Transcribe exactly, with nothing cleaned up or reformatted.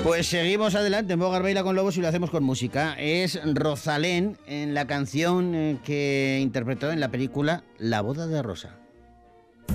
Pues seguimos adelante en Bogar Baila con Lobos y lo hacemos con música. Es Rosalén en la canción que interpretó en la película La boda de Rosa.